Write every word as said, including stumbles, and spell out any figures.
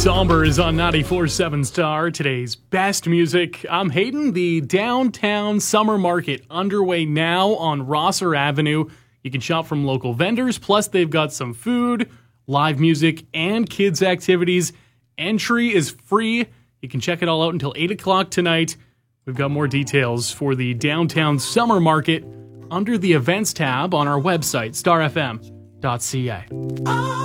Somber is on ninety-four point seven Star, today's best music. I'm Hayden. The Downtown Summer Market underway now on Rosser Avenue. You can shop from local vendors, plus they've got some food, live music, and kids' activities. Entry is free. You can check it all out until eight o'clock tonight. We've got more details for the Downtown Summer Market under the Events tab on our website, star f m dot c a.